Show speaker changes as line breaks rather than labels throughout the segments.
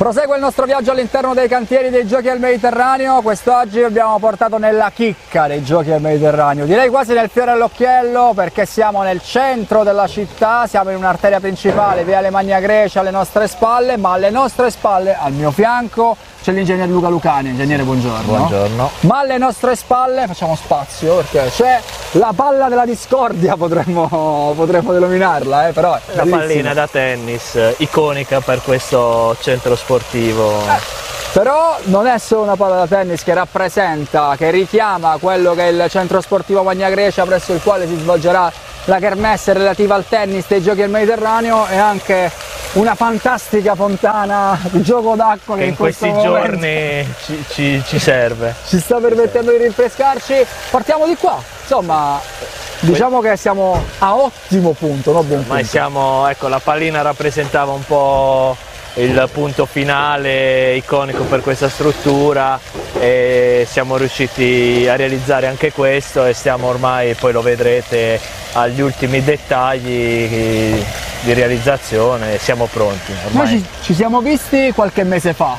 Prosegue il nostro viaggio all'interno dei cantieri dei Giochi del Mediterraneo. Quest'oggi vi abbiamo portato nella chicca dei Giochi del Mediterraneo, direi quasi nel fiore all'occhiello, perché siamo nel centro della città, siamo in un'arteria principale, Viale Magna Grecia alle nostre spalle, ma alle nostre spalle, al mio fianco, c'è l'ingegnere Luca Lucani. Ingegnere, buongiorno.
Buongiorno.
Ma alle nostre spalle facciamo spazio perché c'è la palla della discordia, potremmo denominarla, però è
la
bellissima.
pallina da tennis, iconica per questo centro sportivo.
Però non è solo una palla da tennis che rappresenta, che richiama quello che è il centro sportivo Magna Grecia, presso il quale si svolgerà la kermesse relativa al tennis dei Giochi del Mediterraneo, è anche una fantastica fontana di gioco d'acqua che in
questi giorni ci serve.
Ci sta permettendo di rinfrescarci. Partiamo di qua, insomma, diciamo che siamo a ottimo punto, no? Buon punto.
Ecco, la pallina rappresentava un po' il punto finale iconico per questa struttura e siamo riusciti a realizzare anche questo e stiamo ormai, poi lo vedrete, agli ultimi dettagli di realizzazione. Siamo pronti ormai.
Noi ci siamo visti qualche mese fa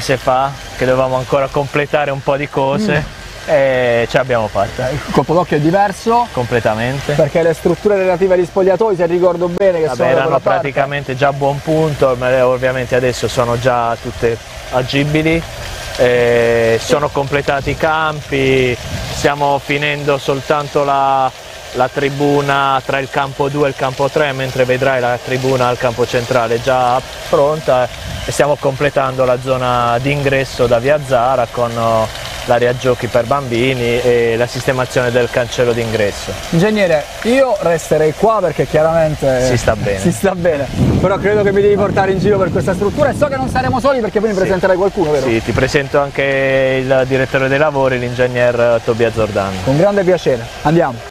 Che dovevamo ancora completare un po' di cose e ce l'abbiamo fatta.
Il colpo d'occhio è diverso
Completamente,
perché le strutture relative agli spogliatoi, se ricordo bene, che
erano praticamente già a buon punto, ma ovviamente adesso sono già tutte agibili. Sono completati i campi, stiamo finendo soltanto la tribuna tra il campo 2 e il campo 3, mentre vedrai la tribuna al campo centrale già pronta, e stiamo completando la zona d'ingresso da Via Zara con l'area giochi per bambini e la sistemazione del cancello d'ingresso.
Ingegnere, io resterei qua perché chiaramente
si sta bene,
però credo che mi devi portare in giro per questa struttura e so che non saremo soli perché poi mi presenterai qualcuno, vero?
Sì, ti presento anche il direttore dei lavori, l'ingegner Tobia Zordano.
Con grande piacere, andiamo.